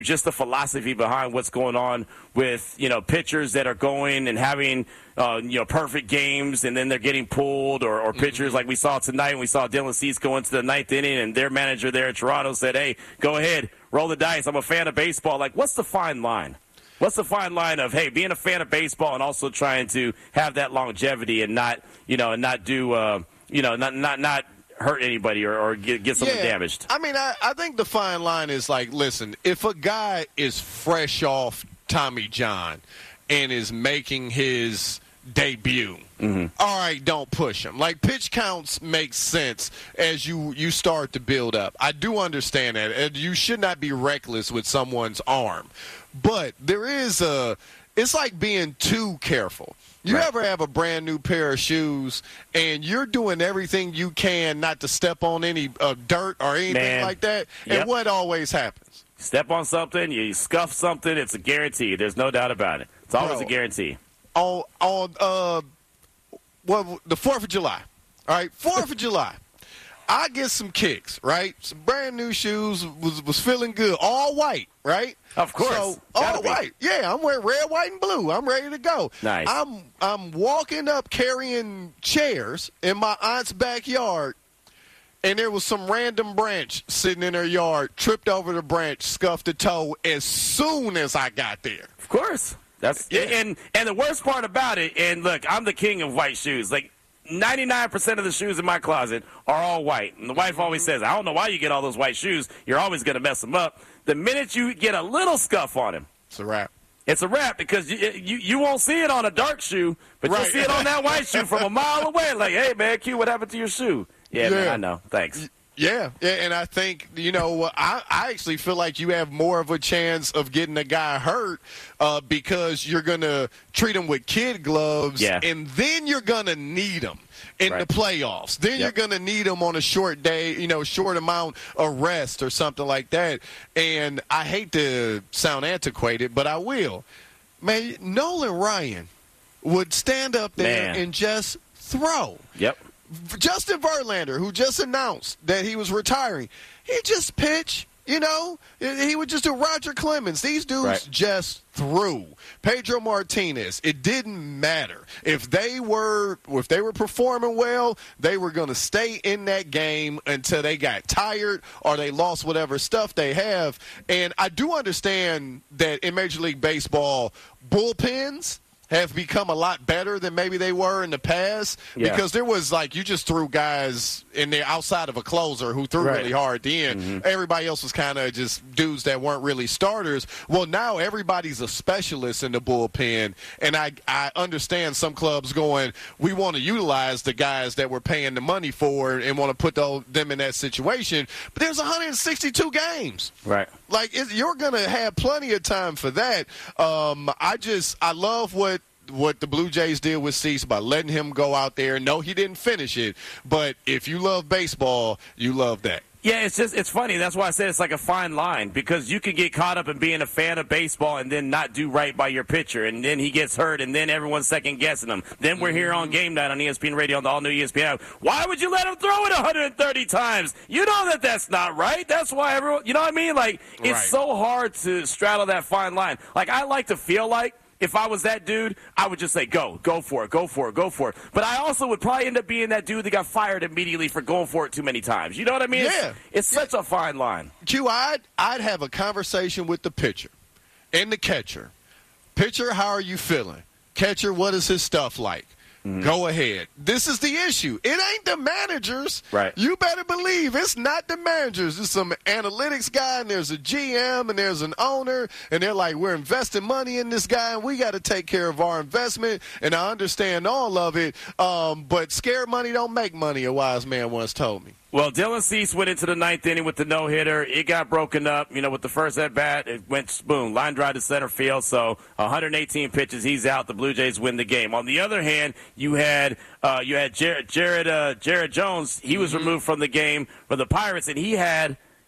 just the philosophy behind what's going on with, pitchers that are going and having, perfect games, and then they're getting pulled, or pitchers like we saw tonight, and we saw Dylan Cease go into the ninth inning, and their manager there in Toronto said, hey, go ahead, roll the dice. I'm a fan of baseball. Like, what's the fine line? What's the fine line of, hey, being a fan of baseball and also trying to have that longevity and not hurt anybody or get something damaged? I mean, I think the fine line is like, listen, if a guy is fresh off Tommy John and is making his debut, all right, don't push him. Like, pitch counts make sense as you start to build up. I do understand that. And you should not be reckless with someone's arm. But there is it's like being too careful. You ever have a brand new pair of shoes and you're doing everything you can not to step on any dirt or anything like that? Yep. And what always happens? Step on something, you scuff something, it's a guarantee. There's no doubt about it. It's always a guarantee. On the 4th of July, all right, 4th of July, I get some kicks, right? Some brand new shoes, was feeling good, all white, right? Of course. So, all white. Yeah, I'm wearing red, white, and blue. I'm ready to go. Nice. I'm walking up carrying chairs in my aunt's backyard, and there was some random branch sitting in her yard, tripped over the branch, scuffed a toe as soon as I got there. Of course. And the worst part about it, and look, I'm the king of white shoes. Like, 99% of the shoes in my closet are all white. And the wife always says, I don't know why you get all those white shoes. You're always going to mess them up. The minute you get a little scuff on him, it's a wrap. It's a wrap because you won't see it on a dark shoe, but you'll see it on that white shoe from a mile away. Like, hey, man, Q, what happened to your shoe? Yeah, man, I know. Thanks. Yeah, and I think, I actually feel like you have more of a chance of getting a guy hurt because you're going to treat him with kid gloves, and then you're going to need him in the playoffs. Then you're going to need him on a short day, short amount of rest or something like that. And I hate to sound antiquated, but I will. Man, Nolan Ryan would stand up there and just throw. Yep. Justin Verlander, who just announced that he was retiring, he just pitched, he would just do Roger Clemens. These dudes just threw. Pedro Martinez, it didn't matter. If they were performing well, they were going to stay in that game until they got tired or they lost whatever stuff they have. And I do understand that in Major League Baseball, bullpens have become a lot better than maybe they were in the past because there was, like, you just threw guys in there outside of a closer who threw really hard at the end. Everybody else was kind of just dudes that weren't really starters. Well, now everybody's a specialist in the bullpen, and I understand some clubs going, we want to utilize the guys that we're paying the money for and want to put them in that situation. But there's 162 games. Right. Like, you're going to have plenty of time for that. I love what the Blue Jays did with Cease by letting him go out there. No, he didn't finish it, but if you love baseball, you love that. Yeah, it's funny. That's why I said it's like a fine line because you can get caught up in being a fan of baseball and then not do right by your pitcher, and then he gets hurt, and then everyone's second-guessing him. Then we're here on Game Night on ESPN Radio on the all-new ESPN app. Why would you let him throw it 130 times? You know that's not right. That's why everyone – you know what I mean? Like, it's so hard to straddle that fine line. Like, I like to feel like if I was that dude, I would just say, go for it. But I also would probably end up being that dude that got fired immediately for going for it too many times. You know what I mean? Yeah. It's such a fine line. Q, I'd have a conversation with the pitcher and the catcher. Pitcher, how are you feeling? Catcher, what is his stuff like? Go ahead. This is the issue. It ain't the managers. Right. You better believe it's not the managers. There's some analytics guy, and there's a GM, and there's an owner, and they're like, we're investing money in this guy, and we got to take care of our investment, and I understand all of it, but scared money don't make money, a wise man once told me. Well, Dylan Cease went into the ninth inning with the no-hitter. It got broken up. With the first at-bat, it went boom, line drive to center field. So 118 pitches, he's out. The Blue Jays win the game. On the other hand, you had Jared Jones. He was removed from the game for the Pirates, and he had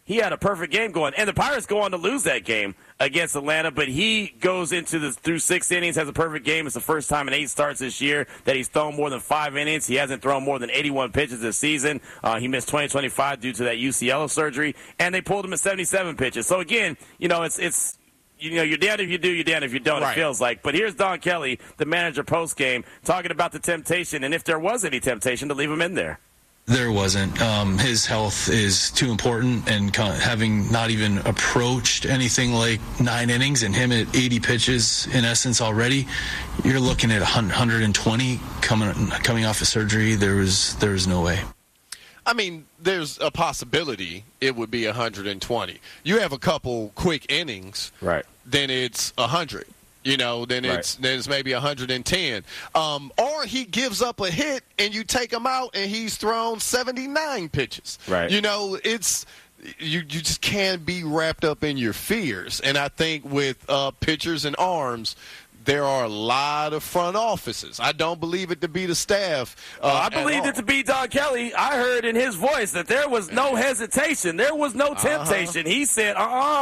he had a perfect game going. And the Pirates go on to lose that game against Atlanta, but he goes through 6 innings, has a perfect game. It's the first time in 8 starts this year that he's thrown more than 5 innings. He hasn't thrown more than 81 pitches this season. He missed 2025 due to that UCL surgery, and they pulled him at 77 pitches. So, again, it's you're damned if you do, you're damned if you don't, It feels like. But here's Don Kelly, the manager post-game, talking about the temptation, and if there was any temptation, to leave him in there. There wasn't. His health is too important, and having not even approached anything like 9 innings and him at 80 pitches in essence already, you're looking at 120 coming off of surgery. There was no way. I mean, there's a possibility it would be 120. You have a couple quick innings, right? Then it's 100. Then it's maybe 110. Or he gives up a hit and you take him out and he's thrown 79 pitches. Right. It's you just can't be wrapped up in your fears. And I think with pitchers and arms, there are a lot of front offices. I don't believe it to be the staff. I believe it to be Don Kelly. I heard in his voice that there was no hesitation. There was no temptation. He said,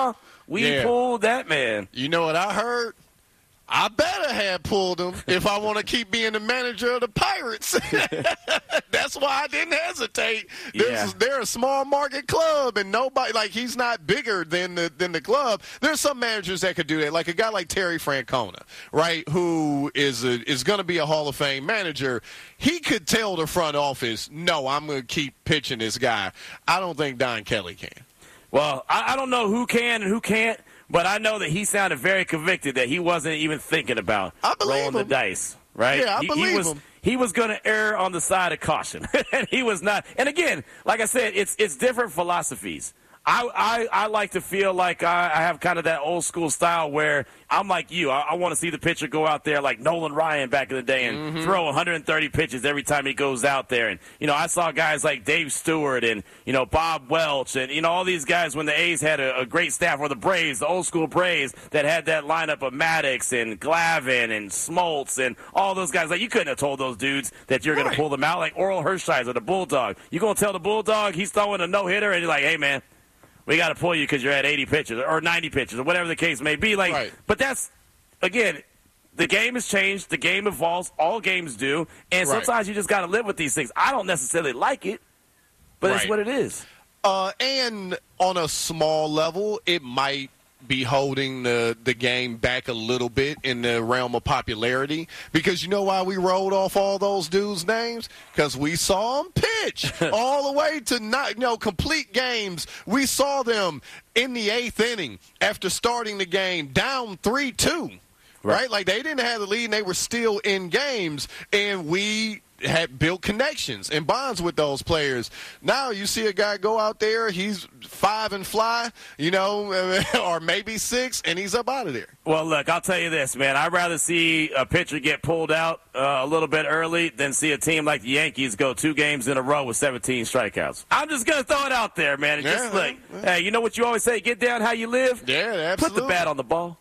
we pulled that man. You know what I heard? I better have pulled him if I want to keep being the manager of the Pirates. That's why I didn't hesitate. They're a small market club, and nobody, he's not bigger than the club. There's some managers that could do that, like a guy like Terry Francona, right, who is going to be a Hall of Fame manager. He could tell the front office, no, I'm going to keep pitching this guy. I don't think Don Kelly can. Well, I don't know who can and who can't. But I know that he sounded very convicted that he wasn't even thinking about rolling the dice, right? Yeah, I believe him. He was going to err on the side of caution, and he was not. And again, like I said, it's different philosophies. I like to feel like I have kind of that old school style where I'm like you. I want to see the pitcher go out there like Nolan Ryan back in the day and throw 130 pitches every time he goes out there. And, I saw guys like Dave Stewart and, Bob Welch and, all these guys when the A's had a great staff, or the Braves, the old school Braves that had that lineup of Maddox and Glavine and Smoltz and all those guys. Like, you couldn't have told those dudes that you're going to pull them out, like Oral Hershiser, the Bulldog. You're going to tell the Bulldog he's throwing a no-hitter and you're like, hey, man, we got to pull you because you're at 80 pitches or 90 pitches or whatever the case may be. But that's, again, the game has changed. The game evolves. All games do. And sometimes you just got to live with these things. I don't necessarily like it, but it's what it is. And on a small level, it might be holding the game back a little bit in the realm of popularity, because you know why we rolled off all those dudes' names? Because we saw them pitch all the way to complete games. We saw them in the 8th inning after starting the game down 3-2, right? Like, they didn't have the lead and they were still in games, and we had built connections and bonds with those players. Now you see a guy go out there, he's 5 and fly, or maybe 6, and he's up out of there. Well, look, I'll tell you this, man. I'd rather see a pitcher get pulled out a little bit early than see a team like the Yankees go 2 games in a row with 17 strikeouts. I'm just going to throw it out there, man. Hey, you know what you always say? Get down how you live? Yeah, absolutely. Put the bat on the ball.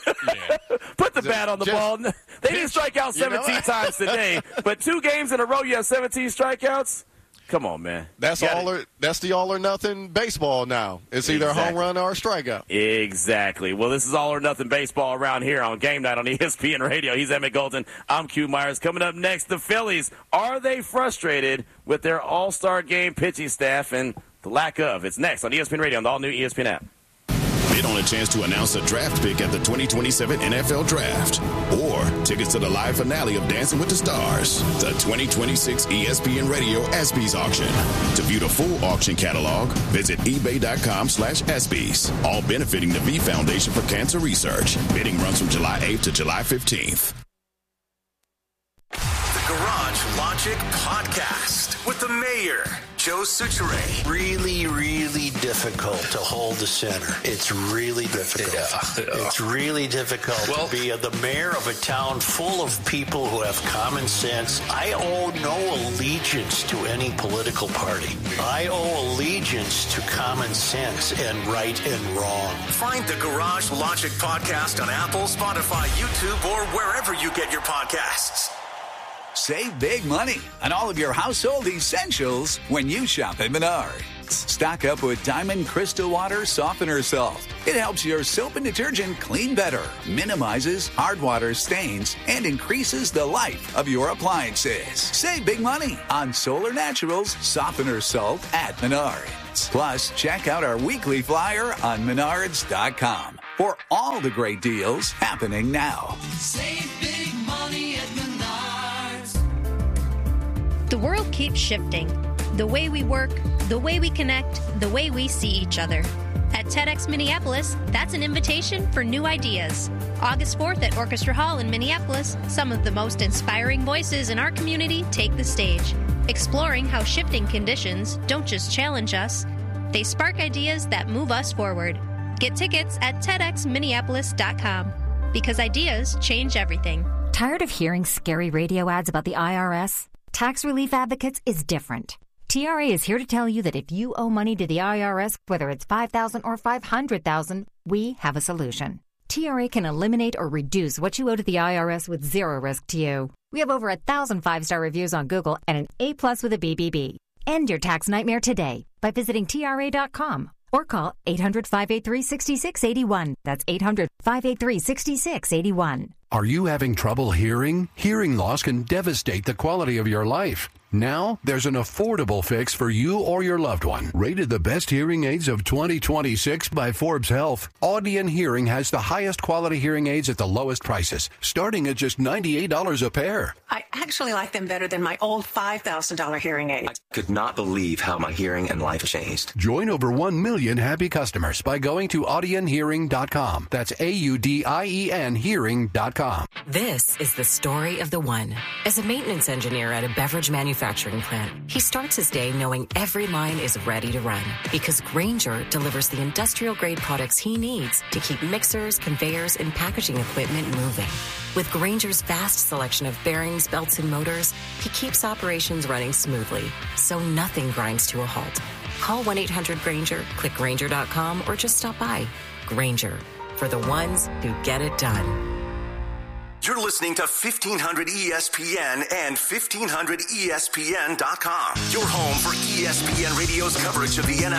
Put the bat on the ball. They didn't strike out 17 times today, but 2 games in a row you have 17 strikeouts? Come on, man. That's the all or nothing baseball now. It's either a home run or a strikeout. Exactly. Well, this is all or nothing baseball around here on Game Night on ESPN Radio. He's Emmett Golden. I'm Q Myers. Coming up next, the Phillies. Are they frustrated with their all-star game pitching staff and the lack of? It's next on ESPN Radio on the all-new ESPN app. Bid on a chance to announce a draft pick at the 2027 NFL Draft, or tickets to the live finale of Dancing with the Stars, the 2026 ESPN Radio ESPYs auction. To view the full auction catalog, visit ebay.com/ESPYs. All benefiting the V Foundation for Cancer Research. Bidding runs from July 8th to July 15th. The Garage Logic Podcast with the mayor, Joe Soucheray. Really, really difficult to hold the center. It's really difficult. Yeah. It's really difficult to be the mayor of a town full of people who have common sense. I owe no allegiance to any political party. I owe allegiance to common sense and right and wrong. Find the Garage Logic Podcast on Apple, Spotify, YouTube, or wherever you get your podcasts. Save big money on all of your household essentials when you shop at Menards. needs. Stock up with Diamond Crystal Water Softener Salt. It helps your soap and detergent clean better, minimizes hard water stains, and increases the life of your appliances. Save big money on Solar Naturals Softener Salt at Menards. Plus, check out our weekly flyer on Menards.com for all the great deals happening now. Save big money at Menards. The world keeps shifting. The way we work, the way we connect, the way we see each other. At TEDx Minneapolis, that's an invitation for new ideas. August 4th at Orchestra Hall in Minneapolis, some of the most inspiring voices in our community take the stage, exploring how shifting conditions don't just challenge us, they spark ideas that move us forward. Get tickets at TEDxMinneapolis.com, because ideas change everything. Tired of hearing scary radio ads about the IRS? Tax Relief Advocates is different. TRA is here to tell you that if you owe money to the IRS, whether it's $5,000 or $500,000, we have a solution. TRA can eliminate or reduce what you owe to the IRS with zero risk to you. We have over 1,000 5-star reviews on Google and an A+ with a BBB. End your tax nightmare today by visiting TRA.com or call 800-583-6681. That's 800-583-6681. Are you having trouble hearing? Hearing loss can devastate the quality of your life. Now, there's an affordable fix for you or your loved one. Rated the best hearing aids of 2026 by Forbes Health, Audion Hearing has the highest quality hearing aids at the lowest prices, starting at just $98 a pair. I actually like them better than my old $5,000 hearing aid. I could not believe how my hearing and life changed. Join over 1 million happy customers by going to audionhearing.com. That's AUDIEN hearing.com. This is the story of the one. As a maintenance engineer at a beverage manufacturing plant, he starts his day knowing every line is ready to run because Grainger delivers the industrial-grade products he needs to keep mixers, conveyors, and packaging equipment moving. With Grainger's vast selection of bearings, belts, and motors, he keeps operations running smoothly, so nothing grinds to a halt. Call 1-800-GRAINGER, click Grainger.com, or just stop by. Grainger, for the ones who get it done. You're listening to 1500 ESPN and 1500ESPN.com. Your home for ESPN Radio's coverage of the NFL.